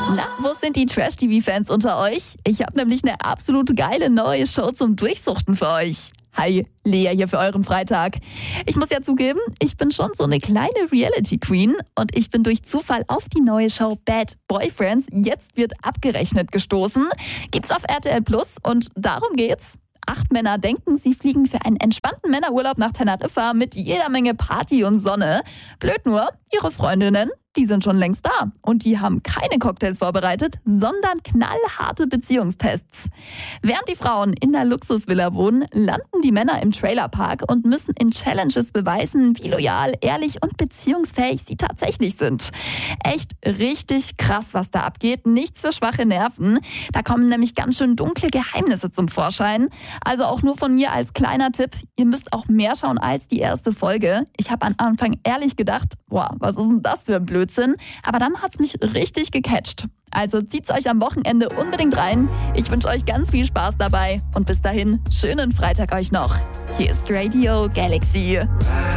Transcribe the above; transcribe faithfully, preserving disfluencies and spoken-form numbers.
Na, wo sind die Trash-T V-Fans unter euch? Ich habe nämlich eine absolut geile neue Show zum Durchsuchten für euch. Hi, Lea hier für euren Freitag. Ich muss ja zugeben, ich bin schon so eine kleine Reality-Queen und ich bin durch Zufall auf die neue Show Bad Boyfriends, jetzt wird abgerechnet, gestoßen. Gibt's auf R T L Plus und darum geht's. Acht Männer denken, sie fliegen für einen entspannten Männerurlaub nach Teneriffa mit jeder Menge Party und Sonne. Blöd nur, ihre Freundinnen, die sind schon längst da. Und die haben keine Cocktails vorbereitet, sondern knallharte Beziehungstests. Während die Frauen in der Luxusvilla wohnen, landen die Männer im Trailerpark und müssen in Challenges beweisen, wie loyal, ehrlich und beziehungsfähig sie tatsächlich sind. Echt richtig krass, was da abgeht. Nichts für schwache Nerven. Da kommen nämlich ganz schön dunkle Geheimnisse zum Vorschein. Also auch nur von mir als kleiner Tipp, ihr müsst auch mehr schauen als die erste Folge. Ich habe am Anfang ehrlich gedacht, boah, was ist denn das für ein Blödsinn? Aber dann hat's mich richtig gecatcht. Also zieht's euch am Wochenende unbedingt rein. Ich wünsche euch ganz viel Spaß dabei und bis dahin, schönen Freitag euch noch. Hier ist Radio Galaxy.